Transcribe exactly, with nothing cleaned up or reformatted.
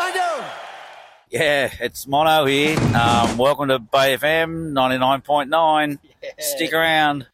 Yeah, it's Mono here. Um, welcome to Bay F M ninety-nine point nine. Yeah. Stick around.